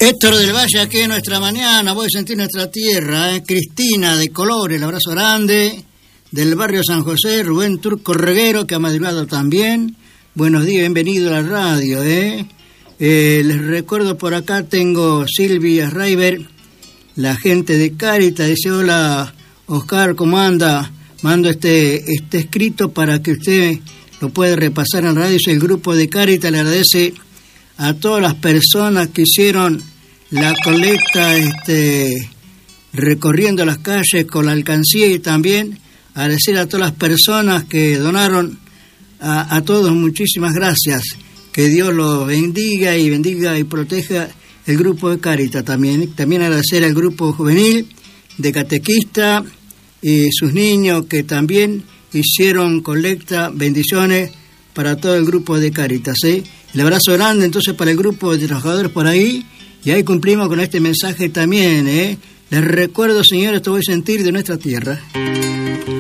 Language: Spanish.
Héctor del Valle, aquí en nuestra mañana, voy a sentir nuestra tierra, Cristina de Colores, el abrazo grande, del barrio San José, Rubén Turco Reguero, que ha madrugado también. Buenos días, bienvenido a la radio, les recuerdo por acá, tengo Silvia Raiber, la gente de Cáritas, dice: hola Oscar, ¿cómo anda? Mando este escrito para que usted lo pueda repasar en radio. El grupo de Cáritas le agradece a todas las personas que hicieron la colecta, recorriendo las calles con la alcancía, y también agradecer a todas las personas que donaron. A todos muchísimas gracias. Que Dios los bendiga y proteja el grupo de Cáritas también. También agradecer al grupo juvenil de catequista y sus niños que también hicieron colecta. Bendiciones para todo el grupo de Cáritas. El abrazo grande entonces para el grupo de trabajadores por ahí. Y ahí cumplimos con este mensaje también. Les recuerdo, señores, esto voy a sentir de nuestra tierra.